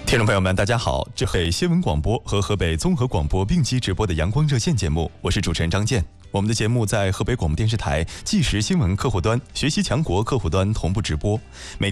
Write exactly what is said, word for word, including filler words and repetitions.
听众朋友们，大家好，这是新闻广播和河北综合广播并机直播的阳光热线节目，我是主持人张健。我们的节目在河北广播电视台即时新闻客户端、学习强国客户端同步直播，每